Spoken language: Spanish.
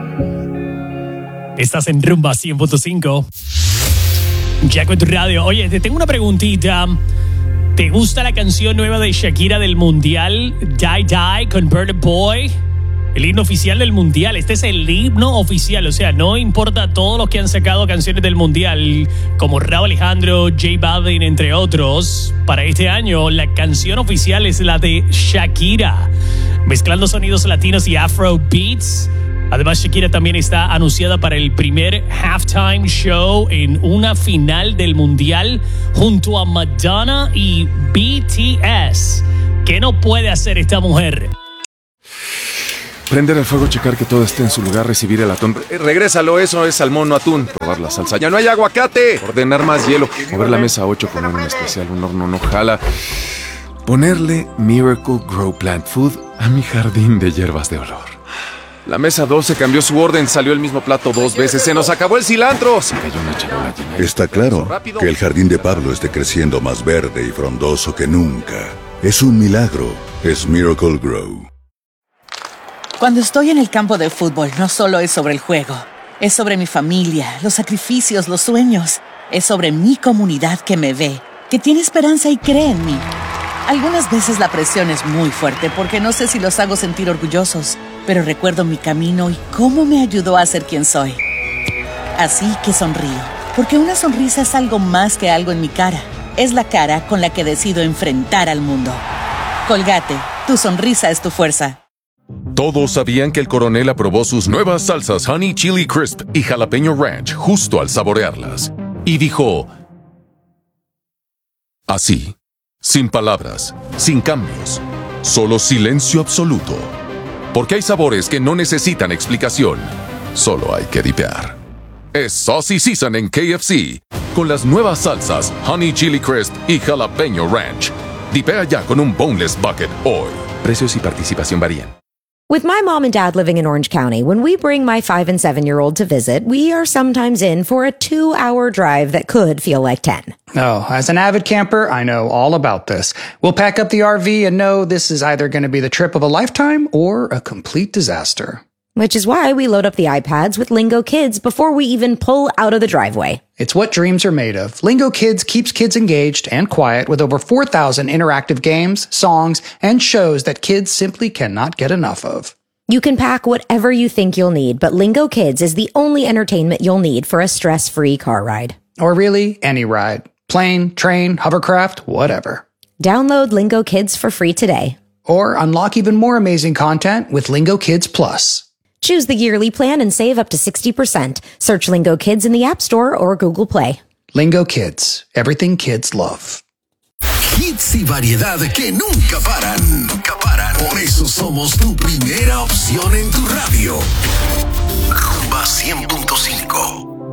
Estás en Rumba 100.5. Ya con tu radio. Oye, te tengo una preguntita. ¿Te gusta la canción nueva de Shakira del Mundial? Die Die con Burna Boy. El himno oficial del Mundial. Este es el himno oficial. O sea, no importa todos los que han sacado canciones del Mundial, como Rauw Alejandro, J Balvin, entre otros. Para este año, la canción oficial es la de Shakira, mezclando sonidos latinos y afro beats. Además, Shakira también está anunciada para el primer halftime show en una final del Mundial junto a Madonna y BTS. ¿Qué no puede hacer esta mujer? Prender el fuego, checar que todo esté en su lugar, recibir el atún. Regrésalo, eso es salmón, no atún. Probar la salsa. ¡Ya no hay aguacate! Ordenar más hielo. Mover la mesa 8, poner un especial, un horno no jala. Ponerle Miracle Grow Plant Food a mi jardín de hierbas de olor. La mesa 12 cambió su orden, salió el mismo plato 2 veces. ¡Se nos acabó el cilantro! Se cayó una charola llena. Está claro que el jardín de Pablo esté creciendo más verde y frondoso que nunca. Es un milagro. Es Miracle Grow. Cuando estoy en el campo de fútbol, no solo es sobre el juego. Es sobre mi familia, los sacrificios, los sueños. Es sobre mi comunidad que me ve, que tiene esperanza y cree en mí. Algunas veces la presión es muy fuerte porque no sé si los hago sentir orgullosos, pero recuerdo mi camino y cómo me ayudó a ser quien soy. Así que sonrío, porque una sonrisa es algo más que algo en mi cara. Es la cara con la que decido enfrentar al mundo. Colgate, tu sonrisa es tu fuerza. Todos sabían que el coronel aprobó sus nuevas salsas Honey Chili Crisp y Jalapeño Ranch justo al saborearlas. Y dijo... así, sin palabras, sin cambios, solo silencio absoluto. Porque hay sabores que no necesitan explicación, solo hay que dipear. Es Saucy Season en KFC, con las nuevas salsas Honey Chili Crisp y Jalapeño Ranch. Dipea ya con un boneless bucket hoy. Precios y participación varían. With my mom and dad living in Orange County, when we bring my 5- and 7-year-old to visit, we are sometimes in for a 2-hour drive that could feel like 10. Oh, as an avid camper, I know all about this. We'll pack up the RV and know this is either going to be the trip of a lifetime or a complete disaster. Which is why we load up the iPads with Lingo Kids before we even pull out of the driveway. It's what dreams are made of. Lingo Kids keeps kids engaged and quiet with over 4,000 interactive games, songs, and shows that kids simply cannot get enough of. You can pack whatever you think you'll need, but Lingo Kids is the only entertainment you'll need for a stress-free car ride. Or really, any ride. Plane, train, hovercraft, whatever. Download Lingo Kids for free today. Or unlock even more amazing content with Lingo Kids Plus. Choose the yearly plan and save up to 60%. Search Lingo Kids in the App Store or Google Play. Lingo Kids. Everything kids love. Hits y variedad que nunca paran. Nunca paran. Por eso somos tu primera opción en tu radio. Rumba 100.5.